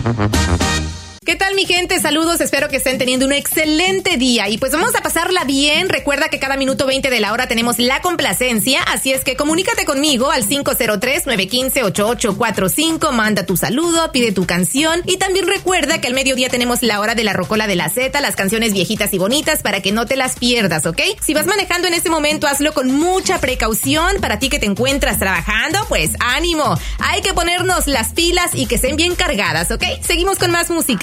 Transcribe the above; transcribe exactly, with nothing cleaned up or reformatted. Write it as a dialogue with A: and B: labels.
A: ¿Qué tal, mi gente? Saludos, espero que estén teniendo un excelente día. Y pues vamos a pasarla bien. Recuerda que cada minuto veinte de la hora tenemos la complacencia, así es que comunícate conmigo al cinco cero tres, nueve uno cinco, ocho ocho cuatro cinco, manda tu saludo, pide tu canción y también recuerda que al mediodía tenemos la hora de la rocola de la Z, las canciones viejitas y bonitas para que no te las pierdas, ¿ok? Si vas manejando en este momento, hazlo con mucha precaución. Para ti que te encuentras trabajando, pues ánimo. Hay que ponernos las pilas y que estén bien cargadas, ¿ok? Seguimos con más música.